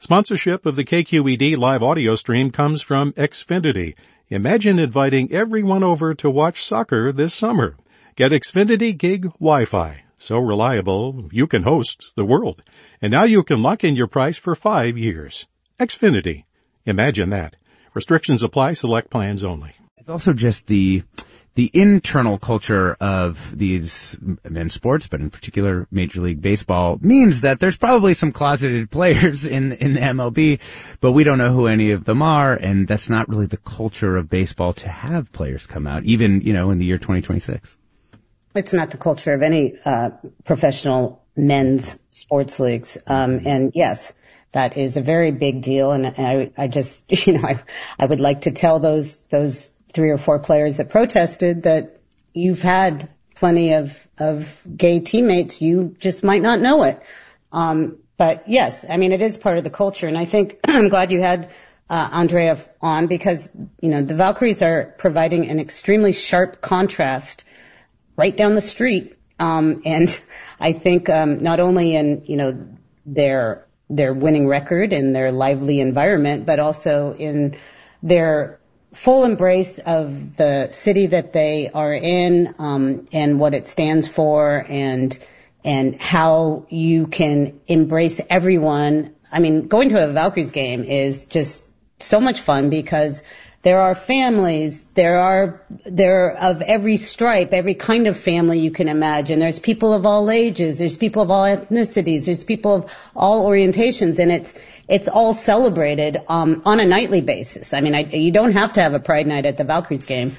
Sponsorship of the KQED live audio stream comes from Xfinity. Imagine inviting everyone over to watch soccer this summer. Get Xfinity Gig Wi-Fi. So reliable, you can host the world. And now you can lock in your price for 5 years. Xfinity. Imagine that. Restrictions apply. Select plans only. It's also just the internal culture of these men's sports, but in particular Major League Baseball, means that there's probably some closeted players in the MLB, but we don't know who any of them are, and that's not really the culture of baseball to have players come out, even, in the year 2026. It's not the culture of any professional men's sports leagues. And yes, that is a very big deal, and I just, I would like to tell those 3 or 4 players that protested that you've had plenty of gay teammates. You just might not know it. But yes, it is part of the culture. And I think I'm glad you had Andrea on because, the Valkyries are providing an extremely sharp contrast right down the street. And I think not only in, their winning record and their lively environment, but also in their full embrace of the city that they are in, and what it stands for, and how you can embrace everyone. Going to a Valkyries game is just so much fun because there are families, there are of every stripe, every kind of family you can imagine. There's people of all ages, there's people of all ethnicities, there's people of all orientations, and it's all celebrated on a nightly basis. You don't have to have a Pride night at the Valkyries game,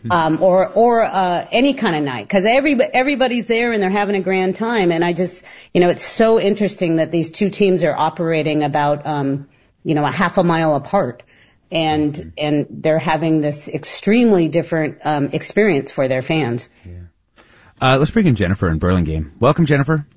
or any kind of night, because everybody's there and they're having a grand time. And I just, it's so interesting that these two teams are operating about, a half a mile apart. And they're having this extremely different experience for their fans. Yeah. Let's bring in Jennifer in Burlingame. Welcome, Jennifer.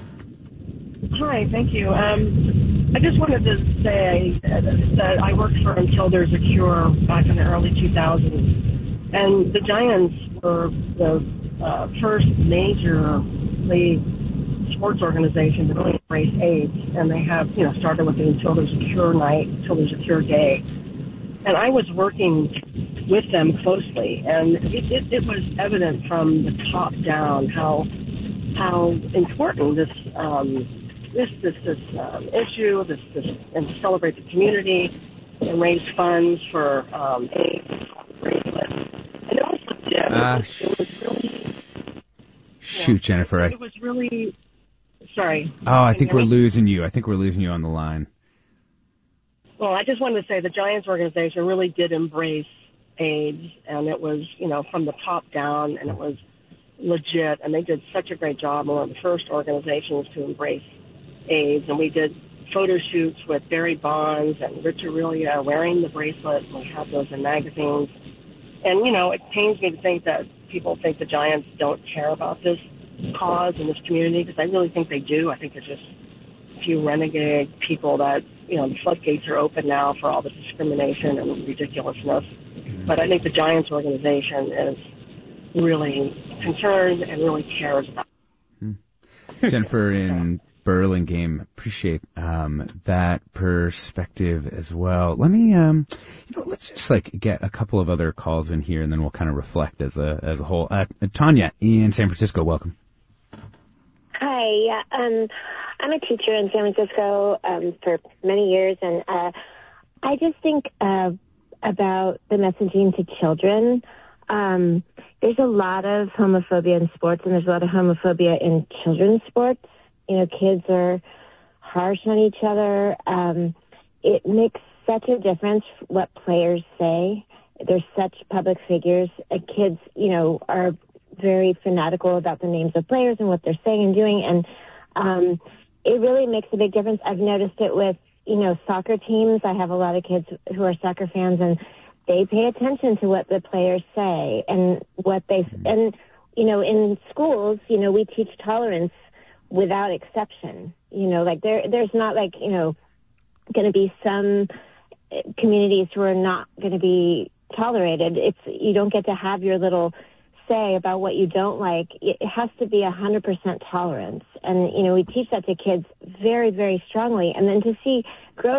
Hi, thank you. I just wanted to say that I worked for Until There's a Cure back in the early 2000s, and the Giants were the first major league sports organization to really embrace AIDS, and they have, started with the Until There's a Cure night, Until There's a Cure day. And I was working with them closely, and it was evident from the top down how important this issue, and to celebrate the community and raise funds for AIDS. And it was legit. It was really. Shoot, Jennifer. It was really. Sorry. Oh, I think we're losing you. I think we're losing you on the line. Well, I just wanted to say the Giants organization really did embrace AIDS, and it was, from the top down, and it was legit, and they did such a great job. One of the first organizations to embrace AIDS, and we did photo shoots with Barry Bonds and Rich Aurelia wearing the bracelet, and we have those in magazines. And, it pains me to think that people think the Giants don't care about this cause and this community, because I really think they do. I think they're just a few renegade people that, the floodgates are open now for all the discrimination and ridiculousness. But I think the Giants organization is really concerned and really cares about it. Jennifer in Burlingame, appreciate that perspective as well. Let me, let's just get a couple of other calls in here, and then we'll kind of reflect as a whole. Tanya in San Francisco, welcome. Hi, yeah, I'm a teacher in San Francisco for many years, and I just think about the messaging to children. There's a lot of homophobia in sports, and there's a lot of homophobia in children's sports. Kids are harsh on each other. It makes such a difference what players say. They're such public figures. Kids, are very fanatical about the names of players and what they're saying and doing, and it really makes a big difference. I've noticed it with, soccer teams. I have a lot of kids who are soccer fans, and they pay attention to what the players say and what they, and, in schools, we teach tolerance without exception. There's not going to be some communities who are not going to be tolerated. You don't get to have your little say about what you don't like. It has to be 100% tolerance. And, we teach that to kids very, very strongly. And then to see grown